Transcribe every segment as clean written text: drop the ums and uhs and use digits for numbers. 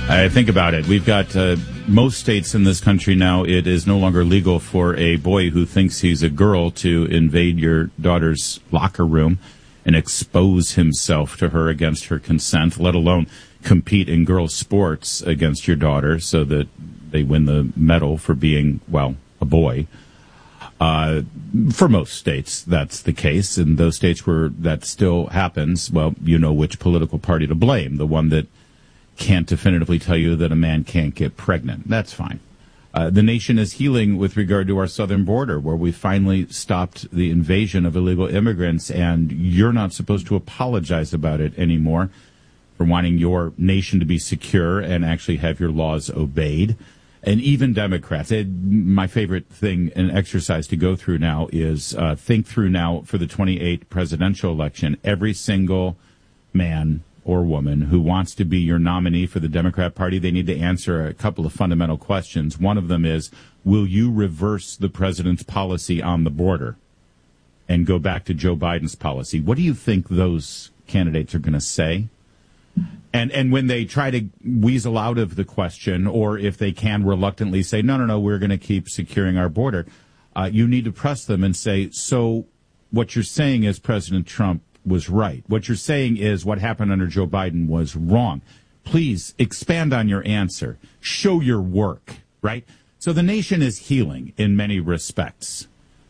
I think about it. We've got most states in this country now, it is no longer legal for a boy who thinks he's a girl to invade your daughter's locker room and expose himself to her against her consent, let alone compete in girls' sports against your daughter so that they win the medal for being, well, a boy. For most states, that's the case. In those states where that still happens, well, you know which political party to blame, the one that can't definitively tell you that a man can't get pregnant. That's fine. The nation is healing with regard to our southern border, where we finally stopped the invasion of illegal immigrants, and you're not supposed to apologize about it anymore for wanting your nation to be secure and actually have your laws obeyed. And even Democrats, my favorite thing, an exercise to go through now is think through now for the 28th presidential election, every single man or woman who wants to be your nominee for the Democrat Party, they need to answer a couple of fundamental questions. One of them is, will you reverse the president's policy on the border and go back to Joe Biden's policy? What do you think those candidates are going to say? And when they try to weasel out of the question, or if they can reluctantly say, no, we're going to keep securing our border, you need to press them and say, so what you're saying is President Trump was right. What you're saying is what happened under Joe Biden was wrong. Please expand on your answer. Show your work, right? So the nation is healing in many respects.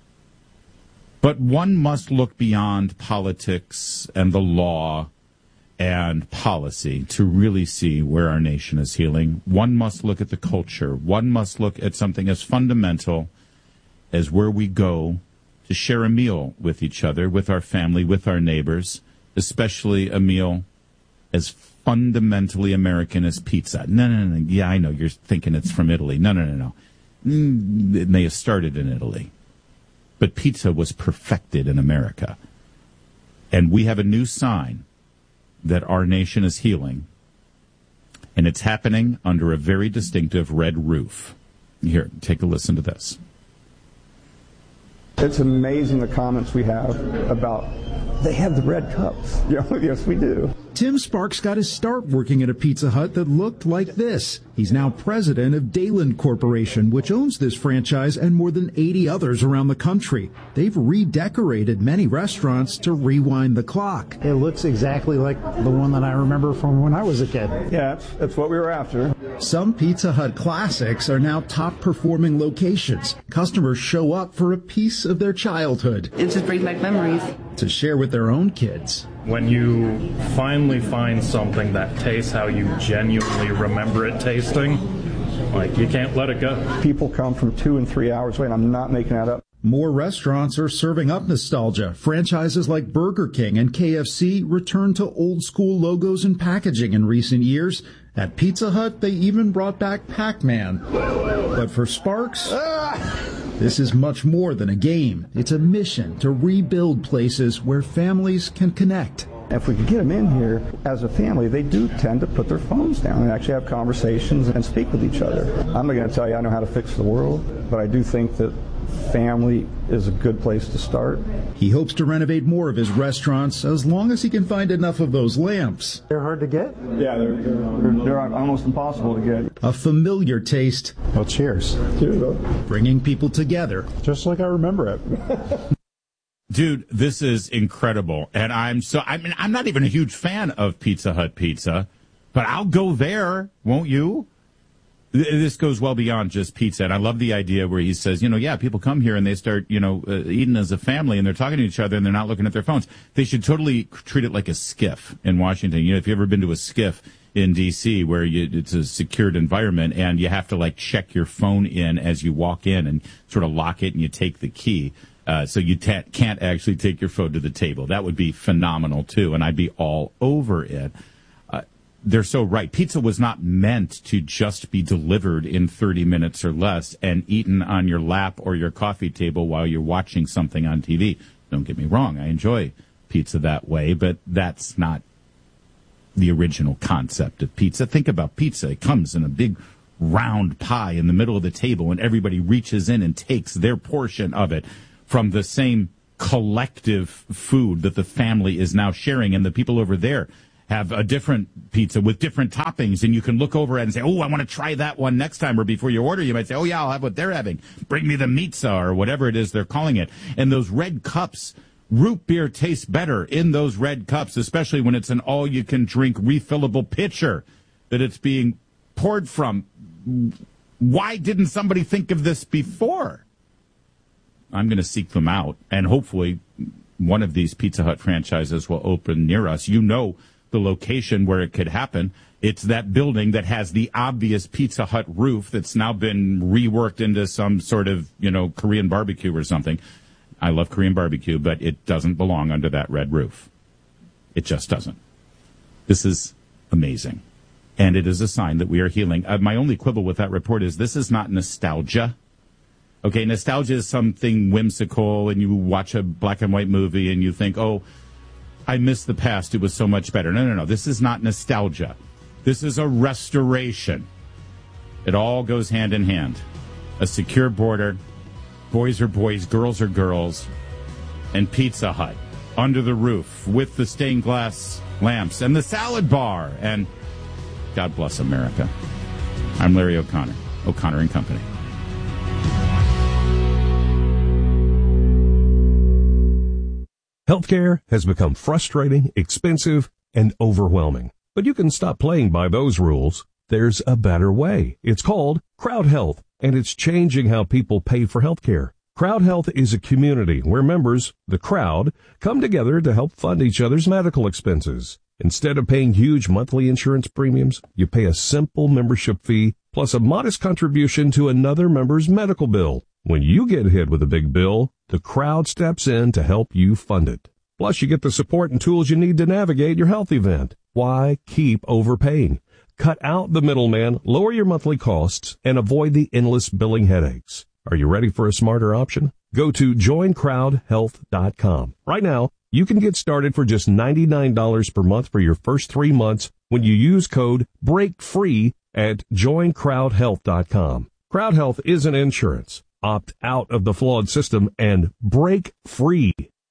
But one must look beyond politics and the law and policy to really see where our nation is healing. One must look at the culture. One must look at something as fundamental as where we go to share a meal with each other, with our family, with our neighbors, especially a meal as fundamentally American as pizza. No. Yeah, I know you're thinking it's from Italy. No. It may have started in Italy, but pizza was perfected in America. And we have a new sign that our nation is healing, and it's happening under a very distinctive red roof. Here, take a listen to this. It's amazing the comments we have about they have the red cups. Yes, we do. Tim Sparks got his start working at a Pizza Hut that looked like this. He's now president of Dayland Corporation, which owns this franchise and more than 80 others around the country. They've redecorated many restaurants to rewind the clock. It looks exactly like the one that I remember from when I was a kid. Yeah, that's what we were after. Some Pizza Hut classics are now top-performing locations. Customers show up for a piece of their childhood. It just brings back memories. To share with their own kids. When you finally find something that tastes how you genuinely remember it tasting, like, you can't let it go. People come from 2 and 3 hours away, and I'm not making that up. More restaurants are serving up nostalgia. Franchises like Burger King and KFC returned to old-school logos and packaging in recent years. At Pizza Hut, they even brought back Pac-Man. But for Sparks, this is much more than a game. It's a mission to rebuild places where families can connect. If we could get them in here as a family, they do tend to put their phones down and actually have conversations and speak with each other. I'm not going to tell you I know how to fix the world, but I do think that family is a good place to start. He hopes to renovate more of his restaurants as long as he can find enough of those lamps. They're hard to get? Yeah, they're almost impossible to get. A familiar taste. Well, cheers. Cheers. Bringing people together. Just like I remember it. Dude, this is incredible. And I'm not even a huge fan of Pizza Hut pizza, but I'll go there, won't you? This goes well beyond just pizza. And I love the idea where he says, people come here and they start, eating as a family and they're talking to each other and they're not looking at their phones. They should totally treat it like a SCIF in Washington. If you've ever been to a SCIF in D.C. where it's a secured environment and you have to check your phone in as you walk in and sort of lock it and you take the key. So you can't actually take your phone to the table. That would be phenomenal, too, and I'd be all over it. They're so right. Pizza was not meant to just be delivered in 30 minutes or less and eaten on your lap or your coffee table while you're watching something on TV. Don't get me wrong. I enjoy pizza that way, but that's not the original concept of pizza. Think about pizza. It comes in a big round pie in the middle of the table, and everybody reaches in and takes their portion of it from the same collective food that the family is now sharing, and the people over there have a different pizza with different toppings, and you can look over it and say, oh, I want to try that one next time, or before you order, you might say, oh, yeah, I'll have what they're having. Bring me the pizza, or whatever it is they're calling it. And those red cups, root beer tastes better in those red cups, especially when it's an all-you-can-drink refillable pitcher that it's being poured from. Why didn't somebody think of this before? I'm going to seek them out, and hopefully one of these Pizza Hut franchises will open near us. You know the location where it could happen. It's that building that has the obvious Pizza Hut roof that's now been reworked into some sort of, Korean barbecue or something. I love Korean barbecue, but it doesn't belong under that red roof. It just doesn't. This is amazing. And it is a sign that we are healing. My only quibble with that report is this is not nostalgia. Okay, nostalgia is something whimsical, and you watch a black and white movie and you think, oh, I miss the past. It was so much better. No. This is not nostalgia. This is a restoration. It all goes hand in hand. A secure border, boys are boys, girls are girls, and Pizza Hut under the roof with the stained glass lamps and the salad bar. And God bless America. I'm Larry O'Connor, O'Connor and Company. Healthcare has become frustrating, expensive, and overwhelming. But you can stop playing by those rules. There's a better way. It's called Crowd Health, and it's changing how people pay for healthcare. Crowd Health is a community where members, the crowd, come together to help fund each other's medical expenses. Instead of paying huge monthly insurance premiums, you pay a simple membership fee plus a modest contribution to another member's medical bill. When you get hit with a big bill, the crowd steps in to help you fund it. Plus, you get the support and tools you need to navigate your health event. Why keep overpaying? Cut out the middleman, lower your monthly costs, and avoid the endless billing headaches. Are you ready for a smarter option? Go to joincrowdhealth.com. Right now, you can get started for just $99 per month for your first 3 months when you use code BREAKFREE at joincrowdhealth.com. Crowd Health isn't insurance. Opt out of the flawed system and break free.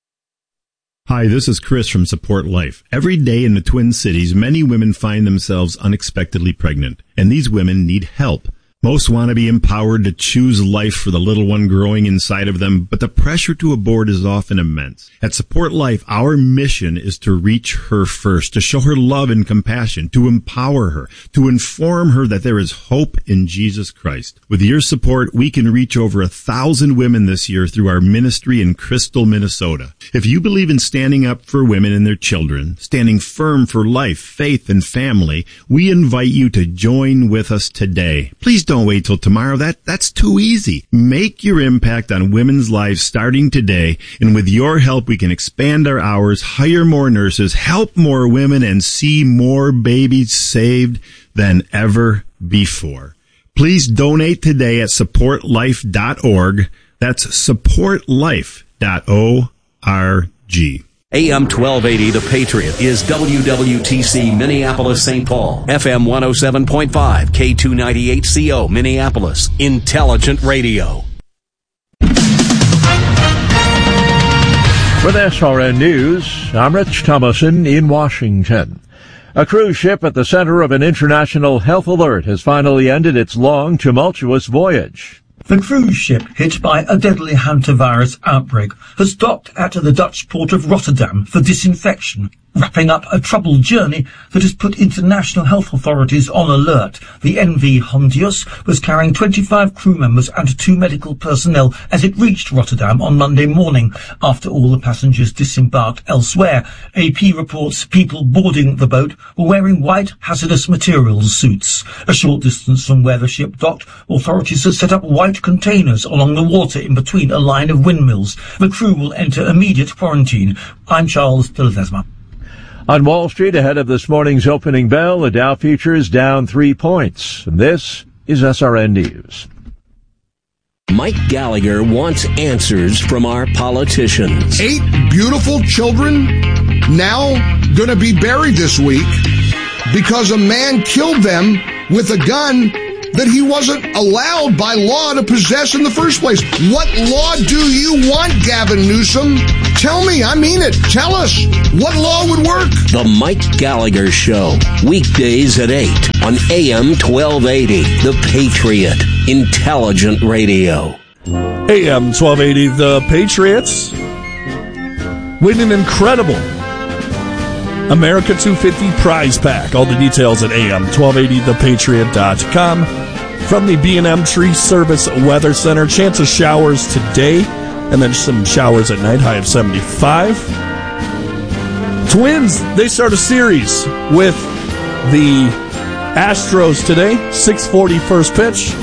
Hi, this is Chris from Support Life. Every day in the Twin Cities, many women find themselves unexpectedly pregnant, and these women need help. Most want to be empowered to choose life for the little one growing inside of them, but the pressure to abort is often immense. At Support Life, our mission is to reach her first, to show her love and compassion, to empower her, to inform her that there is hope in Jesus Christ. With your support, we can reach over 1,000 women this year through our ministry in Crystal, Minnesota. If you believe in standing up for women and their children, standing firm for life, faith, and family, we invite you to join with us today. Please don't wait till tomorrow. That's too easy. Make your impact on women's lives starting today, and with your help, we can expand our hours, hire more nurses, help more women, and see more babies saved than ever before. Please donate today at supportlife.org. That's supportlife.org. AM 1280, The Patriot, is WWTC Minneapolis, St. Paul. FM 107.5, K298CO, Minneapolis. Intelligent radio. With SRN News, I'm Rich Thomason in Washington. A cruise ship at the center of an international health alert has finally ended its long, tumultuous voyage. The cruise ship, hit by a deadly hantavirus outbreak, has docked at the Dutch port of Rotterdam for disinfection, wrapping up a troubled journey that has put international health authorities on alert. The NV Hondius was carrying 25 crew members and 2 medical personnel as it reached Rotterdam on Monday morning, after all the passengers disembarked elsewhere. AP reports people boarding the boat were wearing white hazardous materials suits. A short distance from where the ship docked, authorities have set up white containers along the water in between a line of windmills. The crew will enter immediate quarantine. I'm Charles de Ledesma. On Wall Street, ahead of this morning's opening bell, the Dow futures down 3 points. And this is SRN News. Mike Gallagher wants answers from our politicians. 8 beautiful children now going to be buried this week because a man killed them with a gun that he wasn't allowed by law to possess in the first place. What law do you want, Gavin Newsom? Tell me, I mean it. Tell us what law would work. The Mike Gallagher Show, weekdays at 8 on AM 1280, The Patriot, intelligent radio. AM 1280, The Patriots, win an incredible America 250 prize pack. All the details at am1280thepatriot.com. From the B&M Tree Service Weather Center, chance of showers today, and then some showers at night, high of 75. Twins, they start a series with the Astros today, 6:40 first pitch.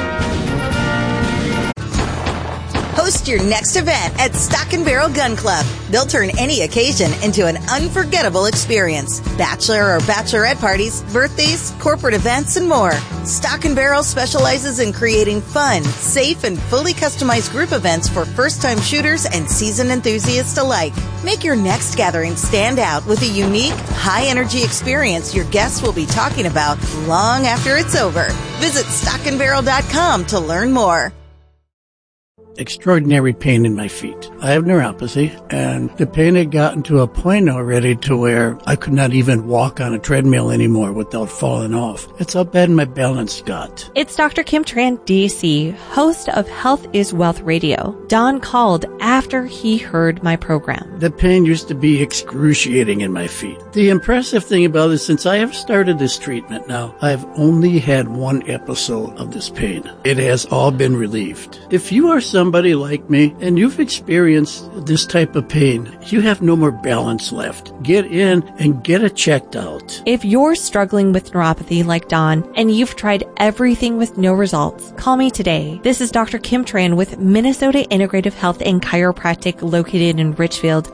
Host your next event at Stock & Barrel Gun Club. They'll turn any occasion into an unforgettable experience. Bachelor or bachelorette parties, birthdays, corporate events, and more. Stock & Barrel specializes in creating fun, safe, and fully customized group events for first-time shooters and seasoned enthusiasts alike. Make your next gathering stand out with a unique, high-energy experience your guests will be talking about long after it's over. Visit stockandbarrel.com to learn more. Extraordinary pain in my feet. I have neuropathy, and the pain had gotten to a point already to where I could not even walk on a treadmill anymore without falling off. That's how bad my balance got. It's Dr. Kim Tran, DC, host of Health is Wealth Radio. Don called after he heard my program. The pain used to be excruciating in my feet. The impressive thing about it, since I have started this treatment now, I've only had one episode of this pain. It has all been relieved. If you are somebody like me and you've experienced this type of pain, you have no more balance left. Get in and get it checked out. If you're struggling with neuropathy like Don and you've tried everything with no results, call me today. This is Dr. Kim Tran with Minnesota Integrative Health and Chiropractic located in Richfield,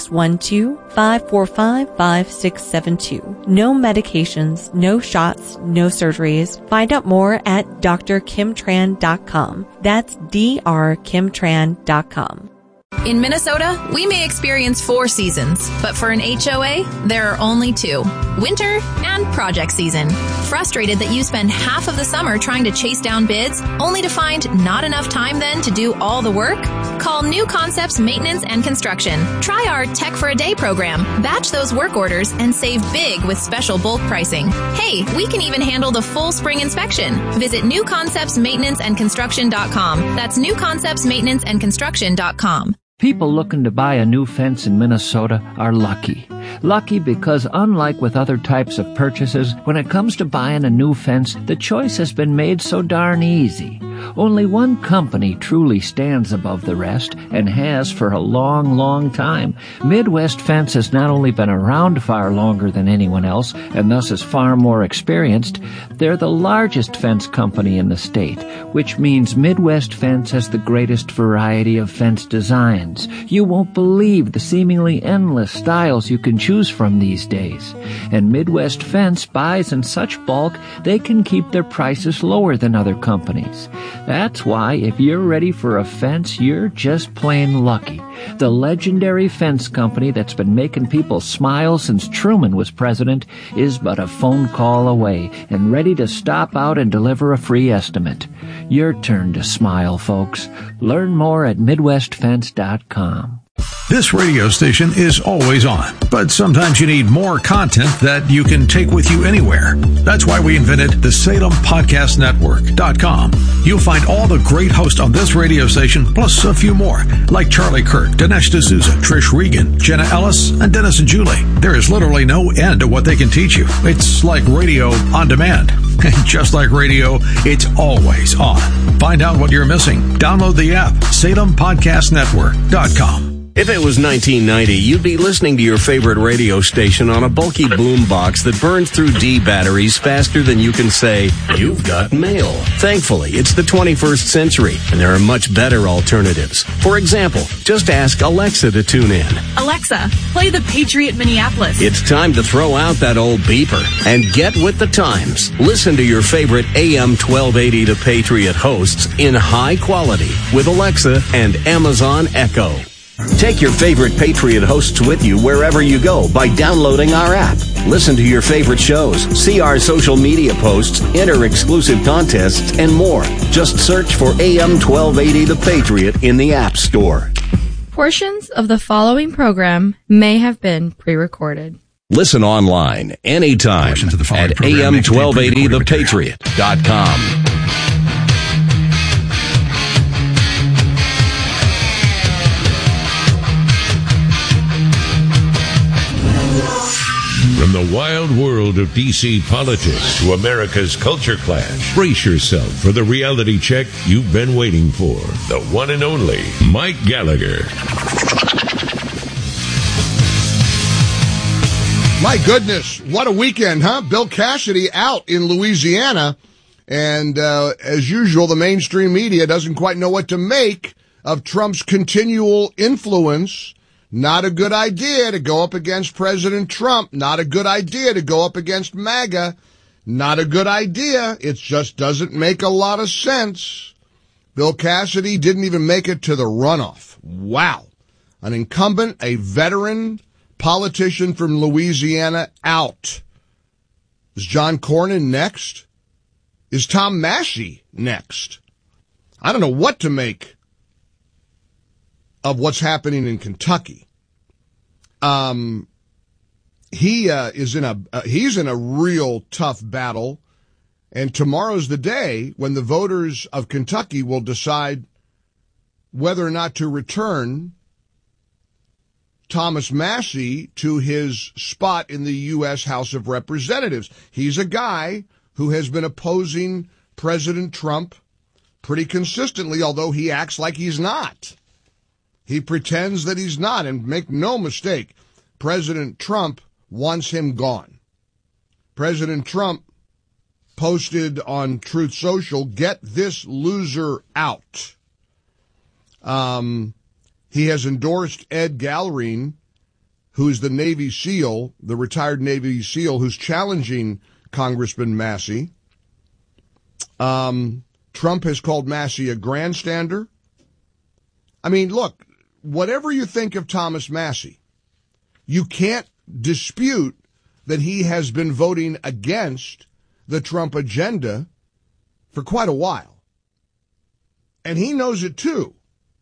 612-545-5672. No medications, no shots, no surgeries. Find out more at drkimtran.com. That's drkimtran.com. In Minnesota, we may experience 4 seasons, but for an HOA, there are only 2. Winter and project season. Frustrated that you spend half of the summer trying to chase down bids, only to find not enough time then to do all the work? Call New Concepts Maintenance and Construction. Try our Tech for a Day program. Batch those work orders and save big with special bulk pricing. Hey, we can even handle the full spring inspection. Visit newconceptsmaintenanceandconstruction.com. That's newconceptsmaintenanceandconstruction.com. People looking to buy a new fence in Minnesota are lucky. Lucky because unlike with other types of purchases, when it comes to buying a new fence, the choice has been made so darn easy. Only one company truly stands above the rest and has for a long, long time. Midwest Fence has not only been around far longer than anyone else and thus is far more experienced, they're the largest fence company in the state, which means Midwest Fence has the greatest variety of fence designs. You won't believe the seemingly endless styles you can choose from these days. And Midwest Fence buys in such bulk they can keep their prices lower than other companies. That's why if you're ready for a fence, you're just plain lucky. The legendary fence company that's been making people smile since Truman was president is but a phone call away and ready to stop out and deliver a free estimate. Your turn to smile, folks. Learn more at MidwestFence.com. This radio station is always on, but sometimes you need more content that you can take with you anywhere. That's why we invented the SalemPodcastNetwork.com. You'll find all the great hosts on this radio station, plus a few more, like Charlie Kirk, Dinesh D'Souza, Trish Regan, Jenna Ellis, and Dennis and Julie. There is literally no end to what they can teach you. It's like radio on demand. And just like radio, it's always on. Find out what you're missing. Download the app, SalemPodcastNetwork.com. If it was 1990, you'd be listening to your favorite radio station on a bulky boombox that burns through D batteries faster than you can say, "You've got mail." Thankfully, it's the 21st century, and there are much better alternatives. For example, just ask Alexa to tune in. Alexa, play the Patriot Minneapolis. It's time to throw out that old beeper and get with the times. Listen to your favorite AM 1280 The Patriot hosts in high quality with Alexa and Amazon Echo. Take your favorite Patriot hosts with you wherever you go by downloading our app. Listen to your favorite shows, see our social media posts, enter exclusive contests, and more. Just search for AM 1280 The Patriot in the App Store. Portions of the following program may have been pre-recorded. Listen online anytime at AM1280thepatriot.com. From the wild world of D.C. politics to America's culture clash, brace yourself for the reality check you've been waiting for. The one and only Mike Gallagher. My goodness, what a weekend, huh? Bill Cassidy out in Louisiana, and as usual, the mainstream media doesn't quite know what to make of Trump's continual influence. Not a good idea to go up against President Trump. Not a good idea to go up against MAGA. Not a good idea. It just doesn't make a lot of sense. Bill Cassidy didn't even make it to the runoff. Wow. An incumbent, a veteran politician from Louisiana out. Is John Cornyn next? Is Tom Massie next? I don't know what to make of what's happening in Kentucky. He's in a real tough battle, and tomorrow's the day when the voters of Kentucky will decide whether or not to return Thomas Massie to his spot in the U.S. House of Representatives. He's a guy who has been opposing President Trump pretty consistently, although he acts like he's not. He pretends that he's not, and make no mistake, President Trump wants him gone. President Trump posted on Truth Social, "Get this loser out." He has endorsed Ed Gallerine, who's the Navy SEAL, the retired Navy SEAL, who's challenging Congressman Massie. Trump has called Massie a grandstander. I mean, look, whatever you think of Thomas Massie, you can't dispute that he has been voting against the Trump agenda for quite a while. And he knows it too.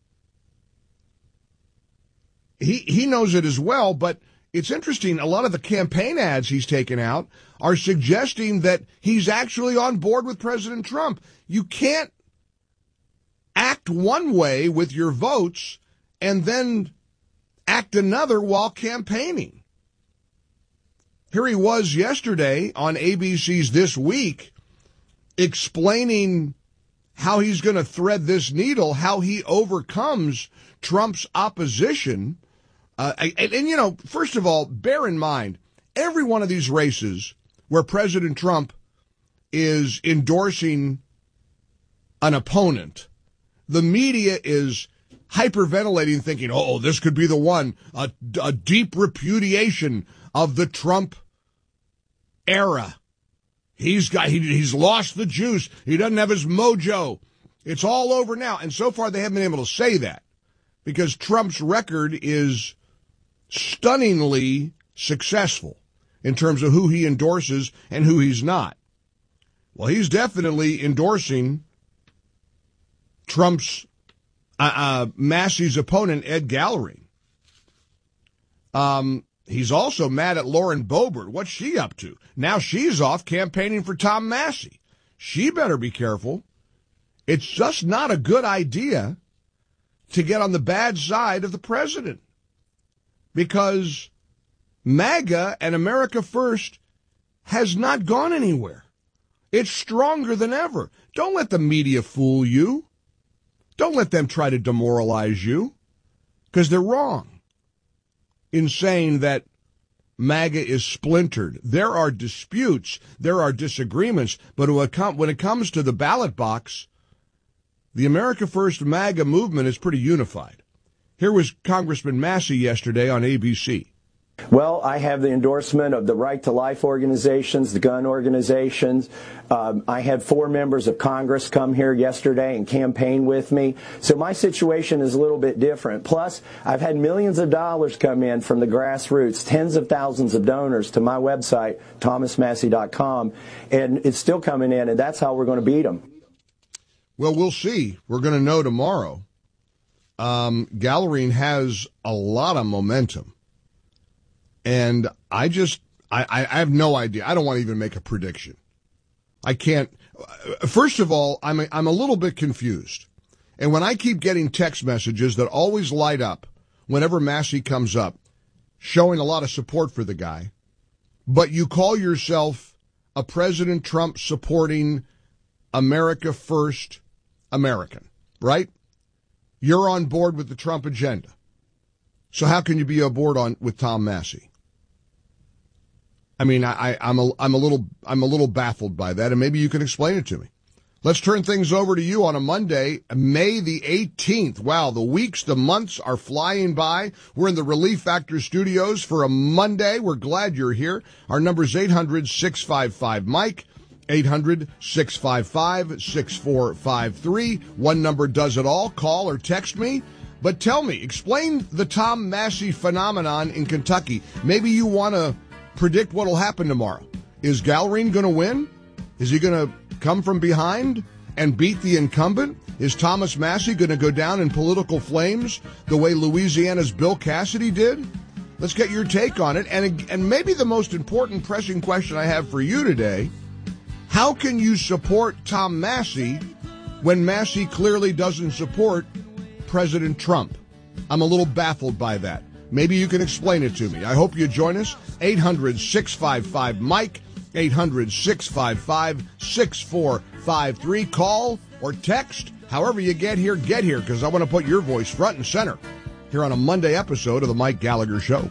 He knows it as well, but it's interesting. A lot of the campaign ads he's taken out are suggesting that he's actually on board with President Trump. You can't act one way with your votes and then act another while campaigning. Here he was yesterday on ABC's This Week explaining how he's going to thread this needle, how he overcomes Trump's opposition. And, you know, first of all, bear in mind, every one of these races where President Trump is endorsing an opponent, the media is hyperventilating, thinking, oh, this could be the one, a deep repudiation of the Trump era. He's lost the juice. He doesn't have his mojo. It's all over now. And so far they haven't been able to say that because Trump's record is stunningly successful in terms of who he endorses and who he's not. Well, he's definitely endorsing Trump's Massie's opponent, Ed Gallerine. He's also mad at Lauren Boebert. What's she up to? Now she's off campaigning for Tom Massie. She better be careful. It's just not a good idea to get on the bad side of the president because MAGA and America First has not gone anywhere. It's stronger than ever. Don't let the media fool you. Don't let them try to demoralize you, because they're wrong in saying that MAGA is splintered. There are disputes, there are disagreements, but when it comes to the ballot box, the America First MAGA movement is pretty unified. Here was Congressman Massie yesterday on ABC. Well, I have the endorsement of the Right to Life organizations, the gun organizations. I had 4 members of Congress come here yesterday and campaign with me. So my situation is a little bit different. Plus, I've had millions of dollars come in from the grassroots, tens of thousands of donors to my website, thomasmassie.com, and it's still coming in, and that's how we're going to beat them. Well, we'll see. We're going to know tomorrow. Gallerine has a lot of momentum. And I have no idea. I don't want to even make a prediction. I can't. First of all, I'm a little bit confused. And when I keep getting text messages that always light up whenever Massey comes up, showing a lot of support for the guy, but you call yourself a President Trump supporting America First American, right? You're on board with the Trump agenda. So how can you be aboard with Tom Massey? I mean, I'm a little baffled by that, and maybe you can explain it to me. Let's turn things over to you on a Monday, May the 18th. Wow, the weeks, the months are flying by. We're in the Relief Factor studios for a Monday. We're glad you're here. Our number is 800-655-MIKE, 800-655-6453. One number does it all. Call or text me. But tell me, explain the Tom Massey phenomenon in Kentucky. Maybe you want to predict what will happen tomorrow. Is Gallerine going to win? Is he going to come from behind and beat the incumbent? Is Thomas Massey going to go down in political flames the way Louisiana's Bill Cassidy did? Let's get your take on it. And maybe the most important pressing question I have for you today, how can you support Tom Massey when Massey clearly doesn't support President Trump? I'm a little baffled by that. Maybe you can explain it to me. I hope you join us. 800-655-MIKE, 800-655-6453. Call or text. However you get here, because I want to put your voice front and center here on a Monday episode of The Mike Gallagher Show.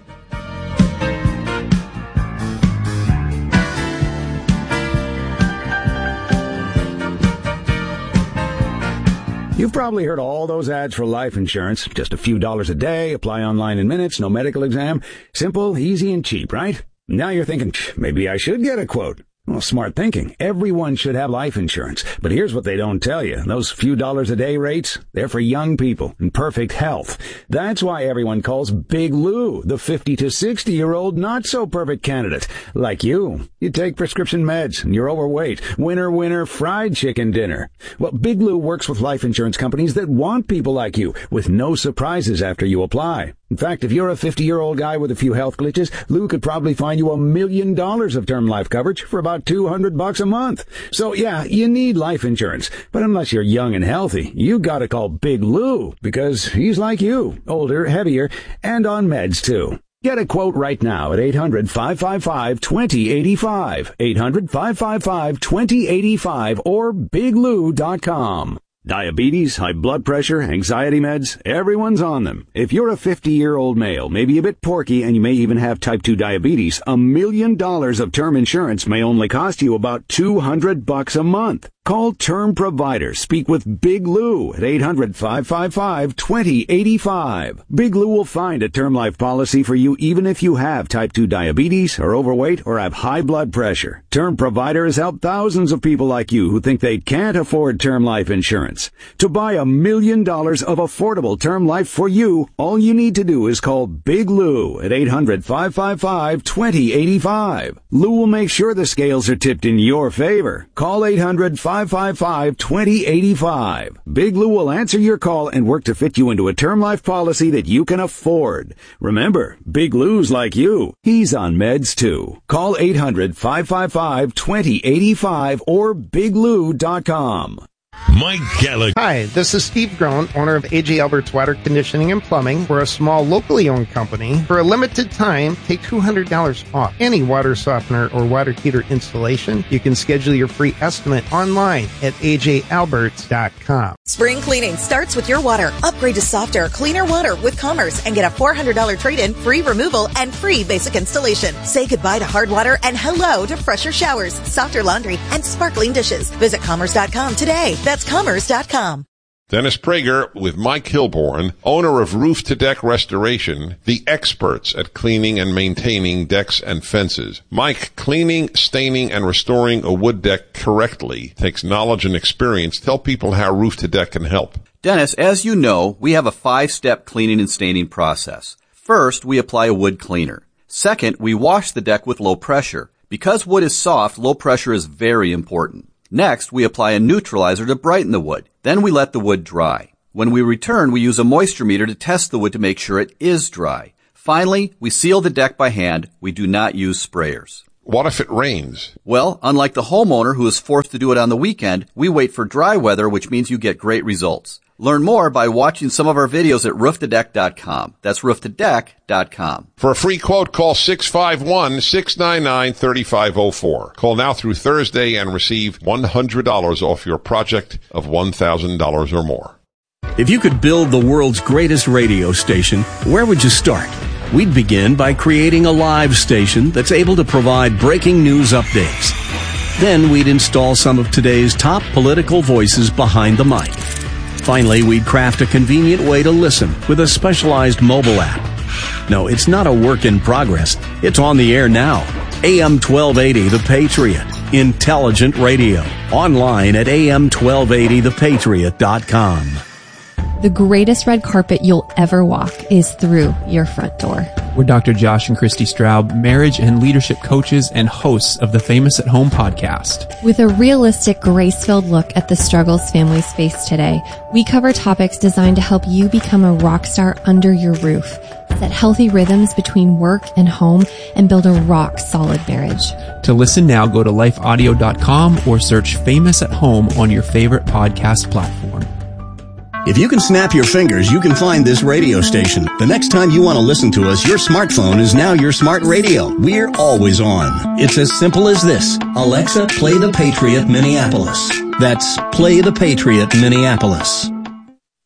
You've probably heard all those ads for life insurance. Just a few dollars a day, apply online in minutes, no medical exam. Simple, easy, and cheap, right? Now you're thinking, maybe I should get a quote. Well, smart thinking. Everyone should have life insurance. But here's what they don't tell you. Those few dollars a day rates, they're for young people in perfect health. That's why everyone calls Big Lou the 50 to 60-year-old not-so-perfect candidate. Like you. You take prescription meds and you're overweight. Winner, fried chicken dinner. Well, Big Lou works with life insurance companies that want people like you with no surprises after you apply. In fact, if you're a 50-year-old guy with a few health glitches, Lou could probably find you $1 million of term life coverage for about $200 a month. So yeah, you need life insurance. But unless you're young and healthy, you gotta call Big Lou because he's like you, older, heavier, and on meds too. Get a quote right now at 800-555-2085, 800-555-2085, or biglou.com. Diabetes, high blood pressure, anxiety meds, everyone's on them. If you're a 50-year-old male, maybe a bit porky, and you may even have type 2 diabetes, $1 million of term insurance may only cost you about $200 a month. Call Term Provider. Speak with Big Lou at 800-555-2085. Big Lou will find a term life policy for you even if you have type 2 diabetes, are overweight, or have high blood pressure. Term Provider has helped thousands of people like you who think they can't afford term life insurance. To buy $1 million of affordable term life for you, all you need to do is call Big Lou at 800-555-2085. Lou will make sure the scales are tipped in your favor. Call 800-555-2085. Big Lou will answer your call and work to fit you into a term life policy that you can afford. Remember, Big Lou's like you. He's on meds too. Call 800-555-2085 or biglou.com. Mike Gallagher. Hi, this is Steve Groen, owner of AJ Albert's Water Conditioning and Plumbing. We're a small, locally owned company. For a limited time, take $200 off any water softener or water heater installation. You can schedule your free estimate online at ajalberts.com. Spring cleaning starts with your water. Upgrade to softer, cleaner water with Commerce and get a $400 trade-in, free removal, and free basic installation. Say goodbye to hard water and hello to fresher showers, softer laundry, and sparkling dishes. Visit Commerce.com today. That's Commerce.com. Dennis Prager with Mike Hilborn, owner of Roof to Deck Restoration, the experts at cleaning and maintaining decks and fences. Mike, cleaning, staining, and restoring a wood deck correctly takes knowledge and experience. Tell people how Roof to Deck can help. Dennis, as you know, we have a 5-step cleaning and staining process. First, we apply a wood cleaner. Second, we wash the deck with low pressure. Because wood is soft, low pressure is very important. Next, we apply a neutralizer to brighten the wood. Then we let the wood dry. When we return, we use a moisture meter to test the wood to make sure it is dry. Finally, we seal the deck by hand. We do not use sprayers. What if it rains? Well, unlike the homeowner who is forced to do it on the weekend, we wait for dry weather, which means you get great results. Learn more by watching some of our videos at rooftodeck.com. That's rooftodeck.com. For a free quote, call 651-699-3504. Call now through Thursday and receive $100 off your project of $1,000 or more. If you could build the world's greatest radio station, where would you start? We'd begin by creating a live station that's able to provide breaking news updates. Then we'd install some of today's top political voices behind the mic. Finally, we'd craft a convenient way to listen with a specialized mobile app. No, it's not a work in progress. It's on the air now. AM 1280 The Patriot. Intelligent radio. Online at am1280thepatriot.com. The greatest red carpet you'll ever walk is through your front door. We're Dr. Josh and Christy Straub, marriage and leadership coaches and hosts of the Famous at Home podcast. With a realistic, grace-filled look at the struggles families face today, we cover topics designed to help you become a rock star under your roof, set healthy rhythms between work and home, and build a rock-solid marriage. To listen now, go to lifeaudio.com or search Famous at Home on your favorite podcast platform. If you can snap your fingers, you can find this radio station. The next time you want to listen to us, your smartphone is now your smart radio. We're always on. It's as simple as this. Alexa, play the Patriot Minneapolis. That's Play the Patriot Minneapolis.